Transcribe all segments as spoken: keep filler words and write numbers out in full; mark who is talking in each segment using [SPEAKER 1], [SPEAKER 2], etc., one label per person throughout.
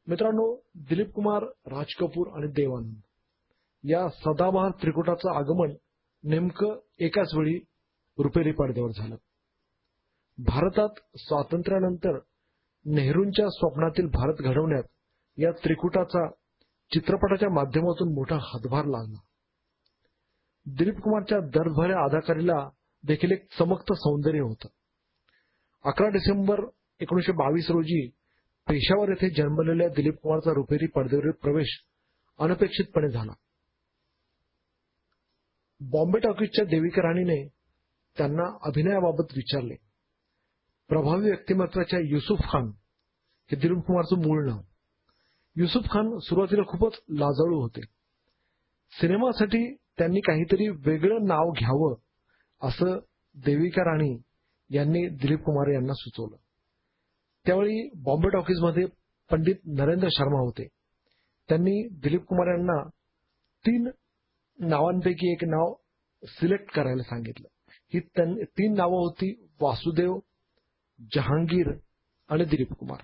[SPEAKER 1] मित्रांनो, दिलीप कुमार, राज कपूर आणि देव आनंद या सदाबहार त्रिकुटाचं आगमन नेमकं एकाच वेळी रुपेरी पडद्यावर झालं. भारतात स्वातंत्र्यानंतर नेहरूंच्या स्वप्नातील भारत घडवण्यात या त्रिकुटाचा चित्रपटाच्या माध्यमातून मोठा हातभार लागला. दिलीप कुमारच्या दर्दभऱ्या अदाकारीला देखील एक चमकतं सौंदर्य होतं. अकरा डिसेंबर एकोणीसशे बावीस रोजी पेशावर येथे जन्मलेल्या दिलीप कुमारचा रुपेरी पडद्यावरील प्रवेश अनपेक्षितपणे झाला. बॉम्बे टॉकीजच्या देविका राणीने त्यांना अभिनयाबाबत विचारले. प्रभावी व्यक्तिमत्वाच्या युसुफ खान हे दिलीप कुमारचं मूळ नाव. युसुफ खान सुरुवातीला खूपच लाजाळू होते. सिनेमासाठी त्यांनी काहीतरी वेगळं नाव घ्यावं असं देविका राणी यांनी दिलीप कुमार यांना सुचवलं. त्यावेळी बॉम्बे टॉकीजमध्ये पंडित नरेंद्र शर्मा होते. त्यांनी दिलीप कुमार यांना तीन नावांपैकी एक नाव सिलेक्ट करायला सांगितलं. ही तीन नावं होती वासुदेव, जहांगीर आणि दिलीप कुमार.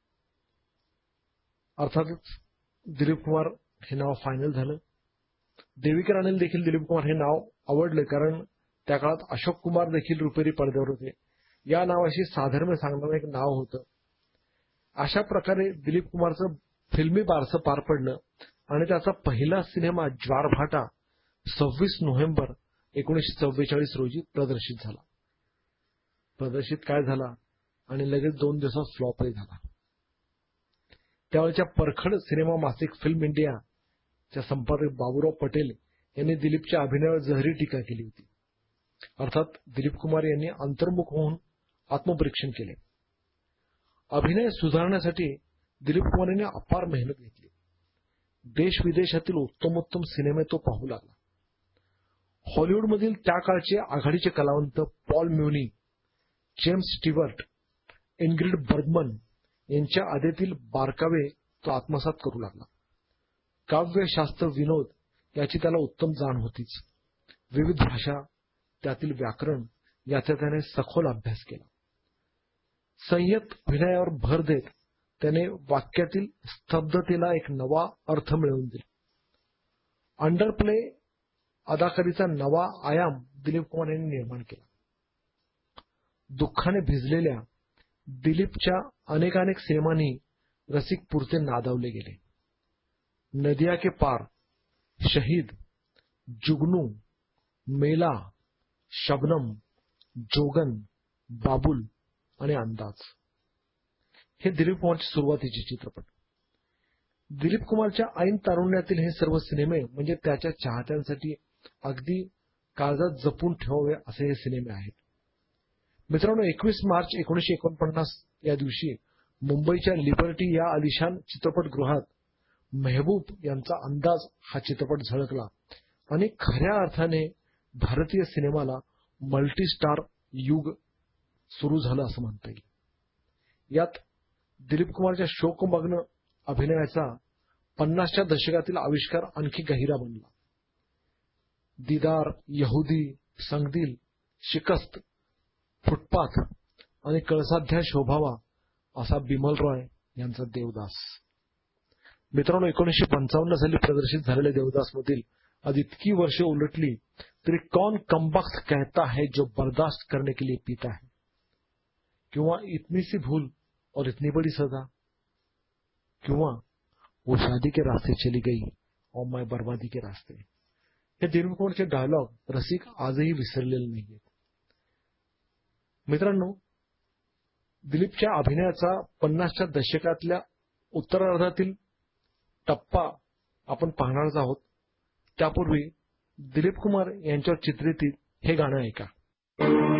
[SPEAKER 1] अर्थातच दिलीप कुमार हे नाव फायनल झालं. देविका राणीला देखील दिलीप कुमार हे नाव आवडले, कारण त्या काळात अशोक कुमार देखील रुपेरी पडद्यावर होते. या नावाशी साधर्म्य सांगणारं एक नाव होतं. अशा प्रकारे दिलीप कुमारचं फिल्मी बारसं पार पडलं आणि त्याचा पहिला सिनेमा ज्वारभाटा सव्वीस नोव्हेंबर एकोणीसशे चव्वेचाळीस रोजी प्रदर्शित झाला. प्रदर्शित काय झाला आणि लगेच दोन दिवसात फ्लॉपही झाला. त्यावेळच्या परखड सिनेमा मासिक फिल्म इंडियाच्या संपादक बाबूराव पटेल यांनी दिलीपच्या अभिनयावर जहरी टीका केली होती. अर्थात दिलीप कुमार यांनी अंतर्मुख होऊन आत्मपरीक्षण केले. अभिनय सुधारण्यासाठी दिलीप कुमार यांनी अपार मेहनत घेतली. देश विदेशातील उत्तमोत्तम सिनेमे तो पाहू लागला. हॉलिवूडमधील त्या काळचे आघाडीचे कलावंत Paul म्युनी, James Stewart, Ingrid Burgman यांच्या आदेतील बारकावे तो आत्मसात करू लागला. काव्य, शास्त्र, विनोद याची त्याला उत्तम जाण होतीच. विविध भाषा, त्यातील व्याकरण याचा त्याने सखोल अभ्यास केला. संयत अभिनयावर भर देत त्याने वाक्यातील स्तब्धतेला एक नवा अर्थ मिळवून दिला. अंडरप्ले अदाकारीचा नवा आयाम दिलीप कुमार यांनी निर्माण केला. दुःखाने भिजलेल्या दिलीपच्या अनेकानेक सिनेमांनी रसिक पुरते नादावले गेले. नदिया के पार, शहीद, जुगनू, मेला, शबनम, जोगन, बाबुल आणि अंदाज हे दिलीप कुमारचे सुरुवातीचे चित्रपट. दिलीप कुमारच्या ऐन तारुण्यातील हे सर्व सिनेमे म्हणजे त्याच्या चाहत्यांसाठी अगदी काळजात जपून ठेवावे असे हे सिनेमे आहेत. मित्रांनो, एकवीस मार्च एकोणीसशे एकोणपन्नास या दिवशी मुंबईच्या लिबर्टी या आलिशान चित्रपटगृहात मेहबूब यांचा अंदाज हा चित्रपट झळकला आणि खऱ्या अर्थाने भारतीय सिनेमाला मल्टी स्टार युग सुरू झालं असं म्हणता येईल. यात दिलीप कुमारच्या शोकमग्न अभिनयाचा पन्नासच्या दशकातील आविष्कार आणखी गहिरा बनला. दीदार, यहुदी, संगदिल, शिकस्त, फुटपाथ आणि कळसाध्या शोभावा असा बिमल रॉय यांचा देवदास. मित्रांनो, एकोणीसशे पंचावन्न साली प्रदर्शित झालेल्या देवदास मधील आज इतकी वर्षे उलटली तरी कौन कमबख्त कहता है जो बर्दाश्त करने के लिए पीता है, किंवा इतनी सी भूल और इतनी बड़ी सजा, किंवा वो शादी के रास्ते चली गई और मैं बर्बादी के रास्ते. हे दिलीप कुमारचे डायलॉग रसिक आजही विसरलेले नाहीयेत. मित्रांनो, दिलीपच्या अभिनयाचा पन्नासच्या दशकातल्या उत्तरार्धातील टप्पा आपण पाहणारच आहोत. त्यापूर्वी दिलीप कुमार यांच्यावर चित्रित हे गाणं ऐका.